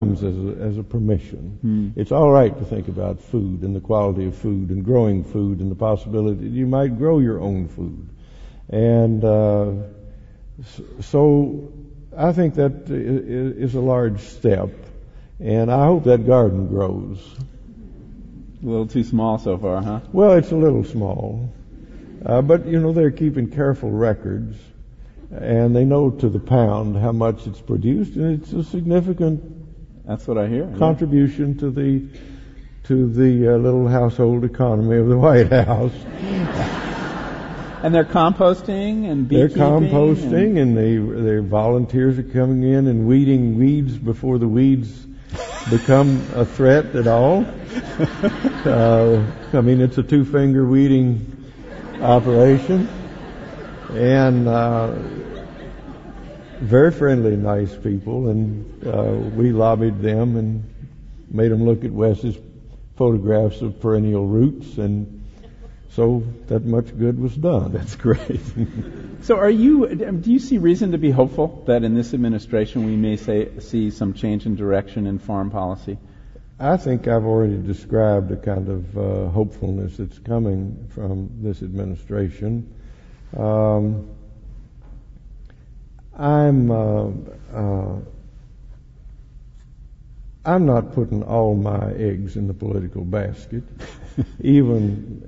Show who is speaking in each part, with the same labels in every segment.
Speaker 1: as a permission. It's all right to think about food and the quality of food and growing food and the possibility that you might grow your own food. And so I think that is a large step, and I hope that garden grows.
Speaker 2: A little too small so far, huh?
Speaker 1: Well, it's a little small, but they're keeping careful records, and they know to the pound how much it's produced, and it's a significant
Speaker 2: That's what I hear.
Speaker 1: Contribution to the little household economy of the White House.
Speaker 2: And they're composting and beekeeping.
Speaker 1: They're composting, and their volunteers are coming in and weeding weeds before the weeds become a threat at all. It's a two-finger weeding operation, and very friendly, nice people, and we lobbied them and made them look at Wes's photographs of perennial roots, and so that much good was done.
Speaker 2: That's great. So do you see reason to be hopeful that in this administration we may see some change in direction in foreign policy?
Speaker 1: I think I've already described the kind of hopefulness that's coming from this administration. I'm not putting all my eggs in the political basket. even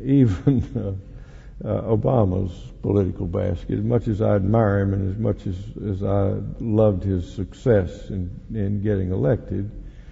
Speaker 1: Obama's political basket. As much as I admire him and as much as I loved his success in getting elected,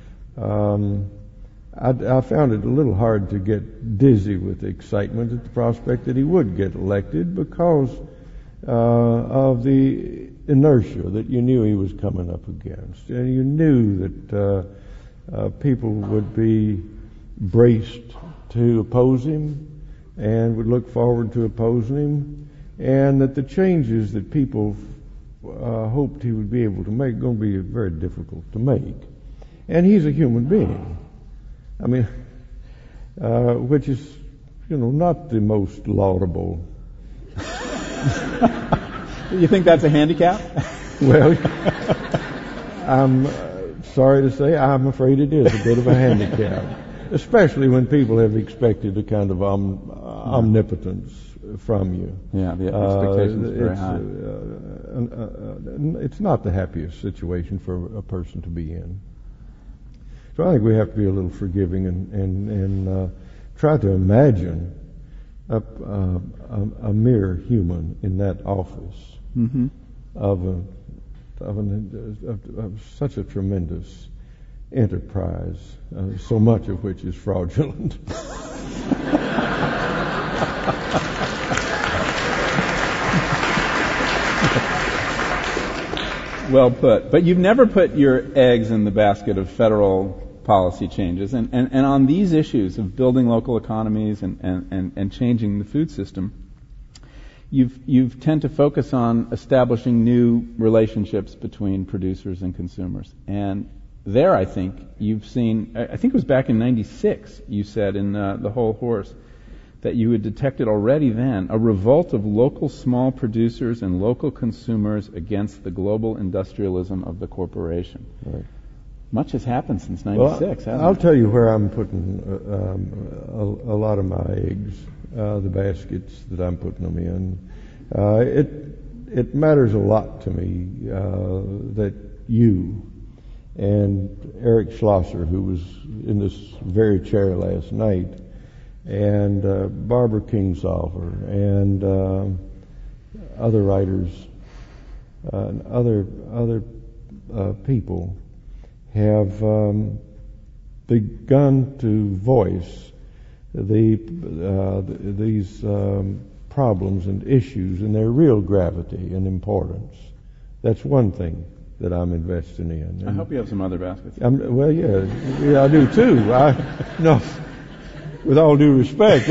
Speaker 1: I found it a little hard to get dizzy with excitement at the prospect that he would get elected because of the inertia that you knew he was coming up against. And you knew that people would be braced to oppose him and would look forward to opposing him, and that the changes that people hoped he would be able to make are going to be very difficult to make. And he's a human being. I mean, which is, not the most laudable.
Speaker 2: You think that's a handicap?
Speaker 1: Well, I'm sorry to say, I'm afraid it is a bit of a handicap, especially when people have expected a kind of omnipotence from you.
Speaker 2: Yeah, the expectations are very high.
Speaker 1: It's not the happiest situation for a person to be in. So I think we have to be a little forgiving and try to imagine a mere human in that office of such a tremendous enterprise, so much of which is fraudulent.
Speaker 2: Well put. But you've never put your eggs in the basket of federal policy changes. And on these issues of building local economies and changing the food system, you've tend to focus on establishing new relationships between producers and consumers. And there, I think, you've seen, I think it was back in 96, you said in The Whole Horse, that you had detected already then a revolt of local small producers and local consumers against the global industrialism of the corporation.
Speaker 1: Right.
Speaker 2: Much has happened since 96, hasn't it?
Speaker 1: I'll tell you where I'm putting a lot of my eggs, the baskets that I'm putting them in. It matters a lot to me that you and Eric Schlosser, who was in this very chair last night, and Barbara Kingsolver, and other writers, and other people have begun to voice these problems and issues and their real gravity and importance. That's one thing that I'm investing in.
Speaker 2: I hope you have some other baskets.
Speaker 1: Well, yeah, I do too. No, with all due respect,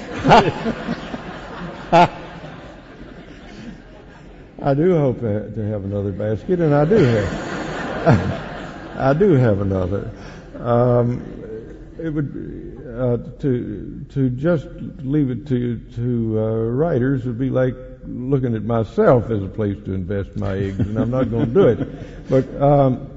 Speaker 1: I do hope to have another basket, and I do have. I do have another. It would to just leave it to writers would be like looking at myself as a place to invest my eggs, and I'm not going to do it. But